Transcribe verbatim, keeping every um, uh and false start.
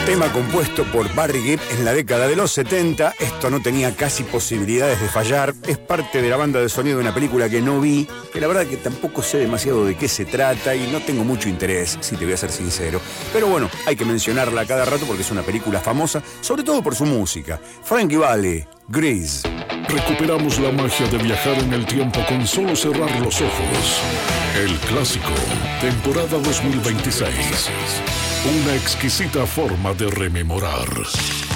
Tema compuesto por Barry Gibb en la década de los setenta. Esto no tenía casi posibilidades de fallar. Es parte de la banda de sonido de una película que no vi, que la verdad que tampoco sé demasiado de qué se trata y no tengo mucho interés, si te voy a ser sincero. Pero bueno, hay que mencionarla cada rato porque es una película famosa, sobre todo por su música. Frankie Valli, Grease. Recuperamos la magia de viajar en el tiempo con solo cerrar los ojos. El clásico, temporada dos mil veintiséis. Una exquisita forma de rememorar.